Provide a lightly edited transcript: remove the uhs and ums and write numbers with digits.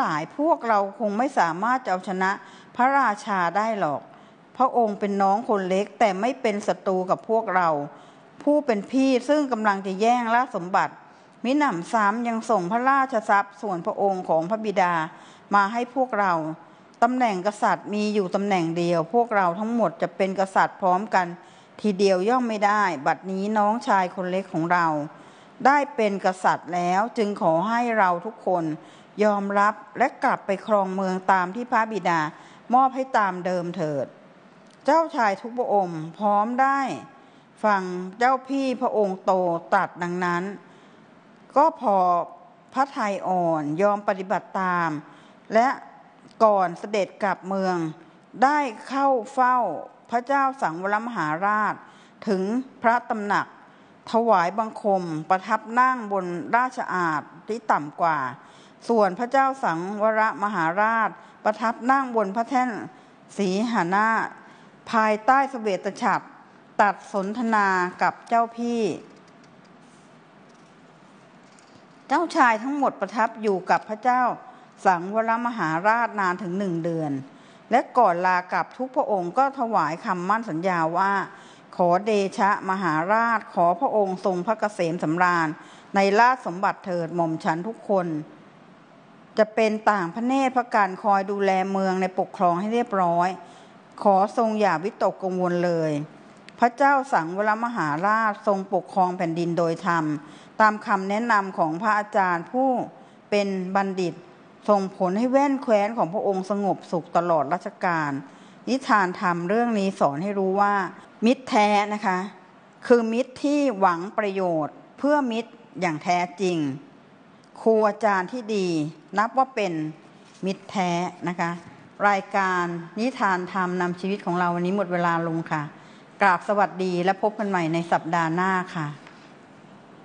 หลายพวกเราคงไม่สามารถจะเอาชนะพระราชาได้หรอกพระองค์เป็นน้องคนเล็กแต่ไม่เป็นศัตรูกับพวกเราผู้เป็นพี่ซึ่งกำลังจะแย่งราชสมบัติมิหนำซ้ำยังส่งพระราชทรัพย์ส่วนพระองค์ของพระบิดามาให้พวกเราตำแหน่งกษัตริย์มีอยู่ตำแหน่งเดียวพวกเราทั้งหมดจะเป็นกษัตริย์พร้อมกันทีเดียวย่อมไม่ได้บัดนี้น้องชายคนเล็กของเราได้เป็นกษัตริย์แล้วจึงขอให้เราทุกคนยอมรับและกลับไปครองเมืองตามที่พระบิดามอบให้ตามเดิมเถิดเจ้าชายทุกพระองค์พร้อมได้ฟังเจ้าพี่พระองค์โตตรัสดังนั้นก็พอพระทัยอ่อนยอมปฏิบัติตามและก่อนเสด็จกลับเมืองได้เข้าเฝ้าพระเจ้าสังวรมหาราชถึงพระตำหนักถวายบังคมประทับนั่งบนราชอาสน์ที่ต่ำกว่าส่วนพระเจ้าสังวรมหาราชประทับนั่งบนพระแท่นสีหนาภายใต้เสวตฉัตรตัดสนทนากับเจ้าพี่เจ้าชายทั้งหมดประทับอยู่กับพระเจ้าสังวรมหาราชนานถึง1 เดือนและก่อนลากลับทุกพระองค์ก็ถวายคำมั่นสัญญาว่าขอเดชะมหาราชขอพระองค์ทรงพระเกษมสำราญในราชสมบัติเถิดหม่อมฉันทุกคนจะเป็นต่างพระเนตรพระกันคอยดูแลเมืองในปกครองให้เรียบร้อยขอทรงอย่าวิตกกังวลเลยพระเจ้าสังวรมหาราชทรงปกครองแผ่นดินโดยธรรมตามคำแนะนำของพระอาจารย์ผู้เป็นบัณฑิตส่งผลให้แว่นแคว้นของพระองค์สงบสุขตลอดรัชกาลนิทานธรรมเรื่องนี้สอนให้รู้ว่ามิตรแท้นะคะคือมิตรที่หวังประโยชน์เพื่อมิตรอย่างแท้จริงครูอาจารย์ที่ดีนับว่าเป็นมิตรแท้นะคะรายการนิทานธรรมนำชีวิตของเราวันนี้หมดเวลาลงค่ะกราบสวัสดีและพบกันใหม่ในสัปดาห์หน้าค่ะ